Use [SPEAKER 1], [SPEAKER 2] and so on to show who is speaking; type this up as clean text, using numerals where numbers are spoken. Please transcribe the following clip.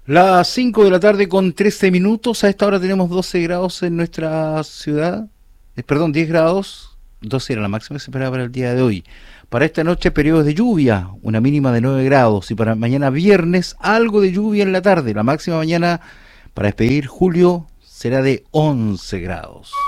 [SPEAKER 1] Las 5 de la tarde con 13 minutos. A esta hora tenemos 12 grados en nuestra ciudad. Perdón, 10 grados. 12 era la máxima que se esperaba para el día de hoy. Para esta noche, periodos de lluvia, una mínima de 9 grados. Y para mañana viernes, algo de lluvia en la tarde. La máxima mañana para despedir julio será de 11 grados.